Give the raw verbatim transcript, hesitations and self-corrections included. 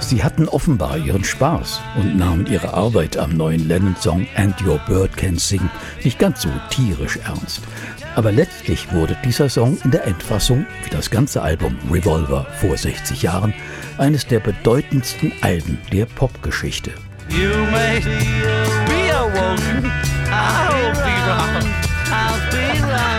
Sie hatten offenbar ihren Spaß und nahmen ihre Arbeit am neuen Lennon-Song And Your Bird Can Sing nicht ganz so tierisch ernst. Aber letztlich wurde dieser Song in der Endfassung, wie das ganze Album Revolver vor sechzig Jahren, eines der bedeutendsten Alben der Popgeschichte. You may be awoken, I'll be wrong, I'll be wrong.